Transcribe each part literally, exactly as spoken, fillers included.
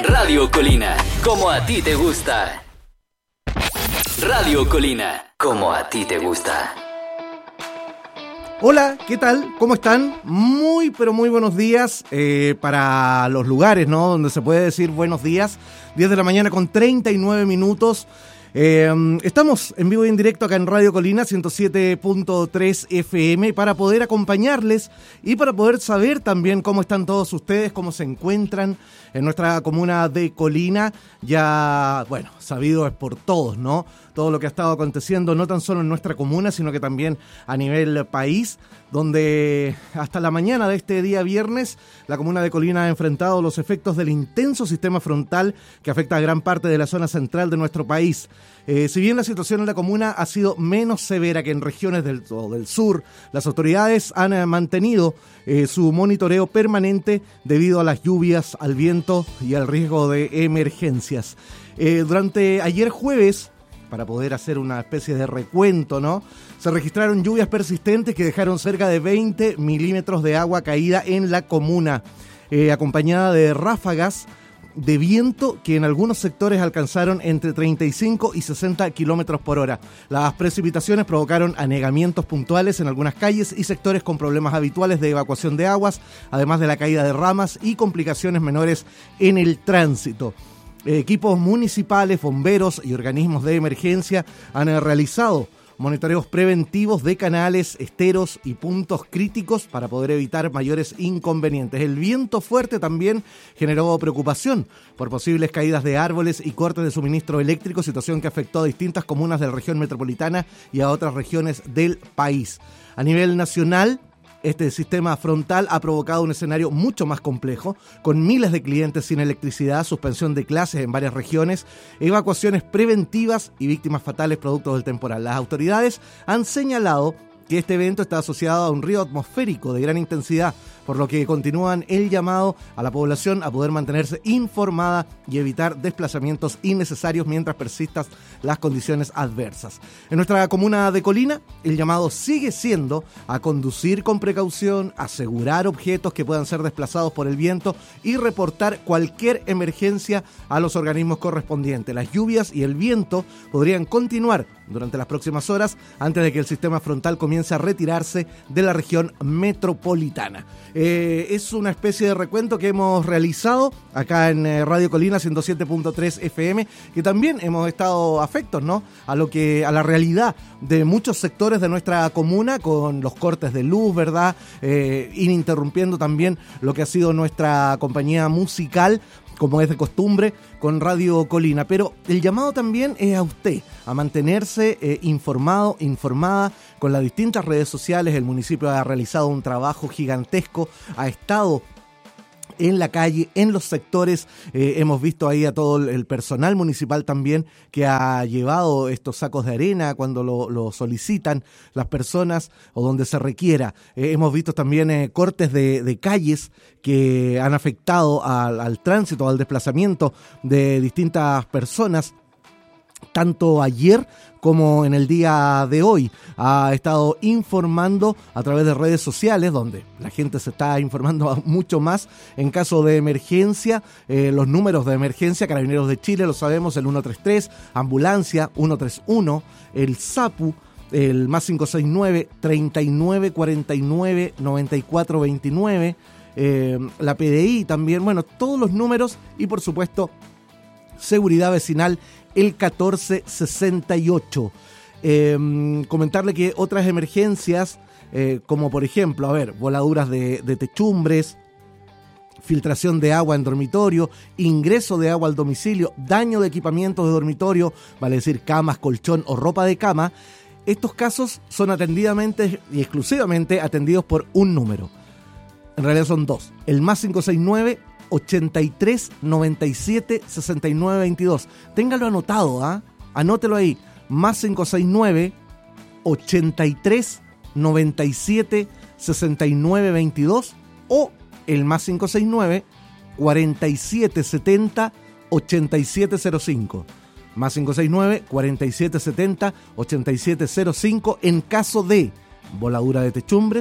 Radio Colina, como a ti te gusta. Radio Colina, como a ti te gusta. Hola, ¿qué tal? ¿Cómo están? Muy, pero muy buenos días eh, para los lugares, ¿no? Donde se puede decir buenos días. diez de la mañana con treinta y nueve minutos. Eh, estamos en vivo y en directo acá en Radio Colina ciento siete punto tres F M para poder acompañarles y para poder saber también cómo están todos ustedes, cómo se encuentran en nuestra comuna de Colina. Ya, bueno, sabido es por todos, ¿no? Todo lo que ha estado aconteciendo, no tan solo en nuestra comuna, sino que también a nivel país, donde hasta la mañana de este día viernes, la comuna de Colina ha enfrentado los efectos del intenso sistema frontal que afecta a gran parte de la zona central de nuestro país. Eh, si bien la situación en la comuna ha sido menos severa que en regiones del, del sur, las autoridades han eh, mantenido eh, su monitoreo permanente debido a las lluvias, al viento y al riesgo de emergencias. Eh, durante ayer jueves, para poder hacer una especie de recuento, ¿no? Se registraron lluvias persistentes que dejaron cerca de veinte milímetros de agua caída en la comuna, eh, acompañada de ráfagas de viento que en algunos sectores alcanzaron entre treinta y cinco y sesenta kilómetros por hora. Las precipitaciones provocaron anegamientos puntuales en algunas calles y sectores con problemas habituales de evacuación de aguas, además de la caída de ramas y complicaciones menores en el tránsito. Equipos municipales, bomberos y organismos de emergencia han realizado monitoreos preventivos de canales, esteros y puntos críticos para poder evitar mayores inconvenientes. El viento fuerte también generó preocupación por posibles caídas de árboles y cortes de suministro eléctrico, situación que afectó a distintas comunas de la región metropolitana y a otras regiones del país. A nivel nacional, este sistema frontal ha provocado un escenario mucho más complejo, con miles de clientes sin electricidad, suspensión de clases en varias regiones, evacuaciones preventivas y víctimas fatales producto del temporal. Las autoridades han señalado que este evento está asociado a un río atmosférico de gran intensidad, por lo que continúan el llamado a la población a poder mantenerse informada y evitar desplazamientos innecesarios mientras persistan las condiciones adversas. En nuestra comuna de Colina, el llamado sigue siendo a conducir con precaución, asegurar objetos que puedan ser desplazados por el viento y reportar cualquier emergencia a los organismos correspondientes. Las lluvias y el viento podrían continuar durante las próximas horas antes de que el sistema frontal comience a retirarse de la región metropolitana. Eh, es una especie de recuento que hemos realizado acá en eh, Radio Colina ciento siete punto tres F M, que también hemos estado afectos, ¿no?, a lo que a la realidad de muchos sectores de nuestra comuna, con los cortes de luz, ¿verdad? Eh, ininterrumpiendo también lo que ha sido nuestra compañía musical, como es de costumbre, con Radio Colina. Pero el llamado también es a usted, a mantenerse eh, informado, informada con las distintas redes sociales. El municipio ha realizado un trabajo gigantesco, ha estado en la calle, en los sectores. Eh, hemos visto ahí a todo el personal municipal también que ha llevado estos sacos de arena cuando lo, lo solicitan las personas o donde se requiera. Eh, hemos visto también eh, cortes de, de calles que han afectado al, al tránsito, al desplazamiento de distintas personas. Tanto ayer como en el día de hoy ha estado informando a través de redes sociales, donde la gente se está informando mucho más en caso de emergencia. Eh, los números de emergencia: Carabineros de Chile, lo sabemos, el ciento treinta y tres, Ambulancia ciento treinta y uno, el SAPU, el más cinco seis nueve, treinta y nueve cuarenta y nueve, noventa y cuatro veintinueve, eh, la P D I también, bueno, todos los números, y por supuesto Seguridad Vecinal, el catorce sesenta y ocho. Eh, comentarle que otras emergencias, eh, como por ejemplo, a ver, voladuras de, de techumbres, filtración de agua en dormitorio, ingreso de agua al domicilio, daño de equipamientos de dormitorio, vale decir camas, colchón o ropa de cama, estos casos son atendidamente y exclusivamente atendidos por un número. En realidad son dos. El más cinco seis nueve, ochenta y tres, noventa y siete, sesenta y nueve, veintidós. Téngalo anotado, ¿ah? ¿eh? Anótelo ahí. Más cinco seis nueve, ochenta y tres, noventa y siete, sesenta y nueve, veintidós o el más cinco seis nueve, cuarenta y siete setenta, ochenta y siete cero cinco. Más cinco seis nueve, cuarenta y siete setenta, ochenta y siete cero cinco en caso de voladura de techumbres,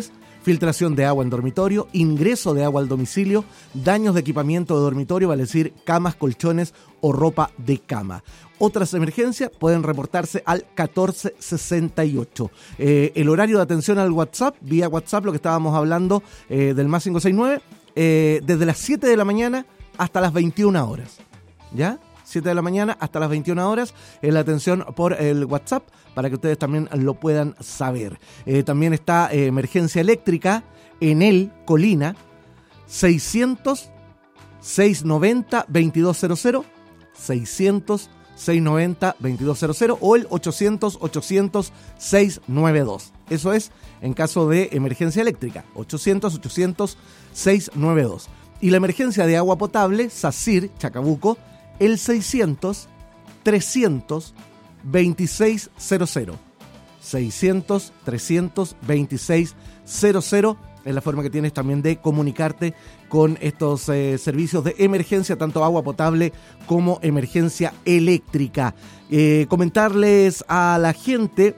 filtración de agua en dormitorio, ingreso de agua al domicilio, daños de equipamiento de dormitorio, vale decir camas, colchones o ropa de cama. Otras emergencias pueden reportarse al catorce sesenta y ocho. Eh, el horario de atención al WhatsApp, vía WhatsApp, lo que estábamos hablando eh, del más cinco seis nueve, eh, desde las siete de la mañana hasta las veintiuna horas. ¿Ya? siete de la mañana hasta las veintiuna horas en la atención por el WhatsApp para que ustedes también lo puedan saber. Eh, también está eh, emergencia eléctrica en el Colina seiscientos, seiscientos noventa, veintidós cero cero, seiscientos, seiscientos noventa, veintidós cero cero o el ochocientos, ochocientos, seiscientos noventa y dos. Eso es en caso de emergencia eléctrica, ochocientos, ochocientos, seiscientos noventa y dos. Y la emergencia de agua potable, SACIR, Chacabuco, el seiscientos, trescientos, veintiséis cero cero. seiscientos, trescientos, veintiséis cero cero es la forma que tienes también de comunicarte con estos eh, servicios de emergencia, tanto agua potable como emergencia eléctrica. Eh, comentarles a la gente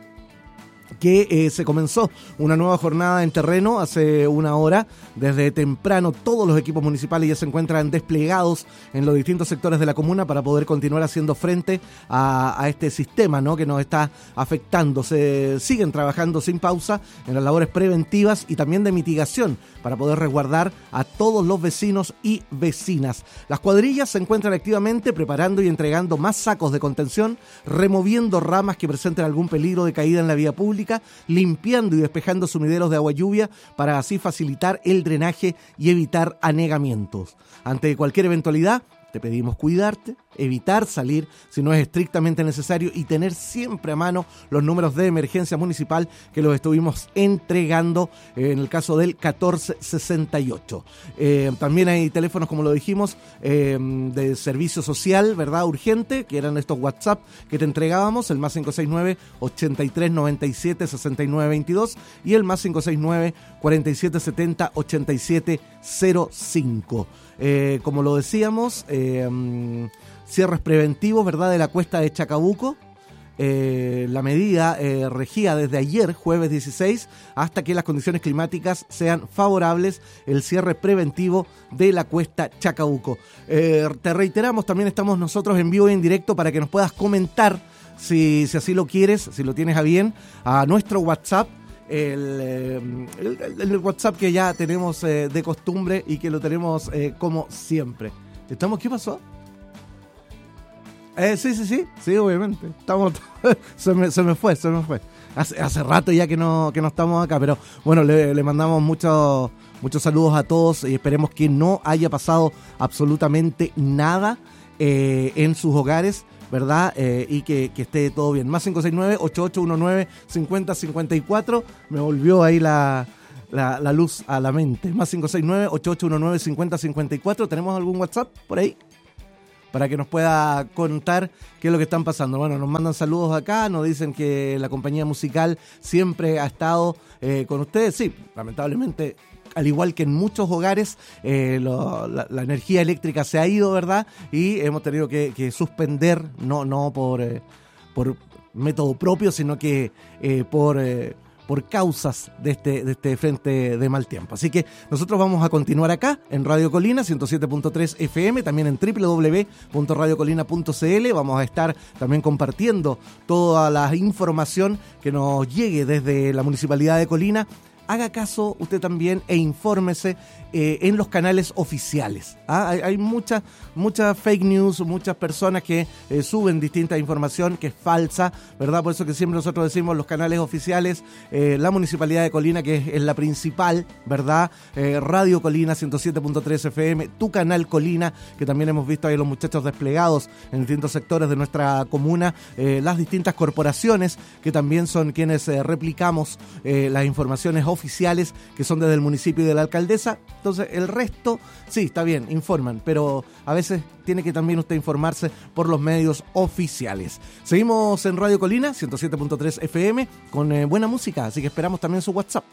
que eh, se comenzó una nueva jornada en terreno hace una hora. Desde temprano todos los equipos municipales ya se encuentran desplegados en los distintos sectores de la comuna para poder continuar haciendo frente a, a este sistema, ¿no?, que nos está afectando. Se siguen trabajando sin pausa en las labores preventivas y también de mitigación para poder resguardar a todos los vecinos y vecinas. Las cuadrillas se encuentran activamente preparando y entregando más sacos de contención, removiendo ramas que presenten algún peligro de caída en la vía pública, limpiando y despejando sumideros de agua lluvia para así facilitar el drenaje y evitar anegamientos. Ante cualquier eventualidad, te pedimos cuidarte, evitar salir si no es estrictamente necesario y tener siempre a mano los números de emergencia municipal que los estuvimos entregando en el caso del catorce sesenta y ocho. Eh, también hay teléfonos, como lo dijimos, eh, de servicio social, ¿verdad?, urgente, que eran estos WhatsApp que te entregábamos, el más cinco seis nueve, ochenta y tres noventa y siete, sesenta y nueve veintidós y el más cinco seis nueve, cuarenta y siete setenta, ochenta y siete cero cinco. Eh, como lo decíamos, eh, um, cierres preventivos, ¿verdad?, de la cuesta de Chacabuco. Eh, la medida eh, regía desde ayer, jueves dieciséis, hasta que las condiciones climáticas sean favorables, el cierre preventivo de la cuesta Chacabuco. Eh, te reiteramos, también estamos nosotros en vivo y en directo para que nos puedas comentar, si, si así lo quieres, si lo tienes a bien, a nuestro WhatsApp. El, el, el WhatsApp que ya tenemos eh, de costumbre y que lo tenemos eh, como siempre. ¿Estamos? ¿Qué pasó? Eh, sí, sí, sí, sí, obviamente. Estamos, se, me, se me fue, se me fue. Hace, hace rato ya que no, que no estamos acá, pero bueno, le, le mandamos muchos, muchos saludos a todos y esperemos que no haya pasado absolutamente nada eh, en sus hogares, ¿verdad? Eh, y que, que esté todo bien. Más cinco seis nueve, ocho ocho uno nueve, cinco cero cinco cuatro. Me volvió ahí la, la, la luz a la mente. Más cinco seis nueve, ocho ocho uno nueve, cinco cero cinco cuatro. ¿Tenemos algún WhatsApp por ahí? Para que nos pueda contar qué es lo que están pasando. Bueno, nos mandan saludos acá, nos dicen que la compañía musical siempre ha estado eh, con ustedes. Sí, lamentablemente, al igual que en muchos hogares, eh, lo, la, la energía eléctrica se ha ido, ¿verdad? Y hemos tenido que, que suspender, no, no por, eh, por método propio, sino que eh, por... Eh, por causas de este, de este frente de mal tiempo. Así que nosotros vamos a continuar acá en Radio Colina ciento siete punto tres F M, también en doble u doble u doble u punto radio colina punto c l. Vamos a estar también compartiendo toda la información que nos llegue desde la Municipalidad de Colina. Haga caso usted también e infórmese eh, en los canales oficiales. ¿ah? Hay, hay muchas muchas fake news, muchas personas que eh, suben distinta información que es falsa, ¿verdad? Por eso que siempre nosotros decimos los canales oficiales, eh, la Municipalidad de Colina, que es, es la principal, ¿verdad? Eh, Radio Colina ciento siete punto tres F M, tu canal Colina, que también hemos visto ahí los muchachos desplegados en distintos sectores de nuestra comuna, eh, las distintas corporaciones que también son quienes eh, replicamos eh, las informaciones oficiales que son desde el municipio y de la alcaldesa. Entonces el resto, sí, está bien, informan, pero a veces tiene que también usted informarse por los medios oficiales. Seguimos en Radio Colina ciento siete punto tres F M con eh, buena música, así que esperamos también su WhatsApp.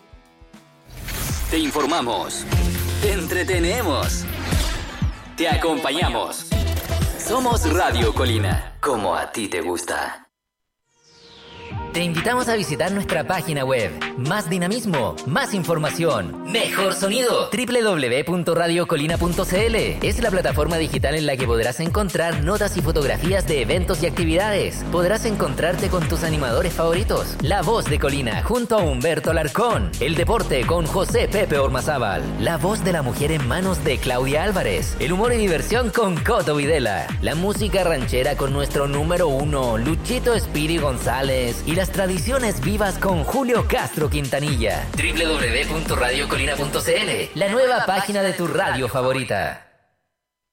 Te informamos, te entretenemos, te acompañamos. Somos Radio Colina, como a ti te gusta. Te invitamos a visitar nuestra página web. Más dinamismo, más información, mejor sonido. doble u doble u doble u punto radio colina punto c l es la plataforma digital en la que podrás encontrar notas y fotografías de eventos y actividades. Podrás encontrarte con tus animadores favoritos. La Voz de Colina junto a Humberto Alarcón. El deporte con José Pepe Ormazábal. La voz de la mujer en manos de Claudia Álvarez. El humor y diversión con Coto Videla. La música ranchera con nuestro número uno, Luchito Espiri González. Y las tradiciones vivas con Julio Castro Quintanilla. doble u doble u doble u punto radio colina punto c l, la nueva página de tu radio favorita.